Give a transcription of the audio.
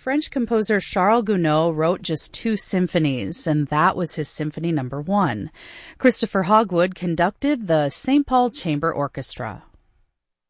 French composer Charles Gounod wrote just 2 symphonies, and that was his Symphony No. 1. Christopher Hogwood conducted the St. Paul Chamber Orchestra.